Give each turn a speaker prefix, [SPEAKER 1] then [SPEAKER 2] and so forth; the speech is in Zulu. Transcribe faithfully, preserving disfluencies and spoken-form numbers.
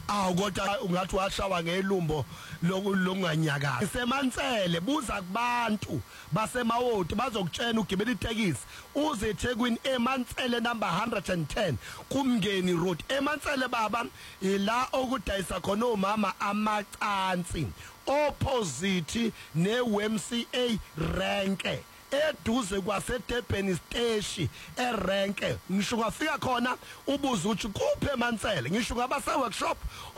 [SPEAKER 1] awu kodwa ungathi washawa ngelumbo lokunganyakazi semantsele buza kubantu basemawoti bazokutshena ugibela itekisi uze eThekwini emantsele number one hundred ten kumngeni road emantsele baba ila okudayisa khona omama amacansi opposite ne-W M C A renke eduze kwaseDurban Station erenke ngisho ngafika khona ubuza uthi kuphe emantsele ngisho ngaba se workshop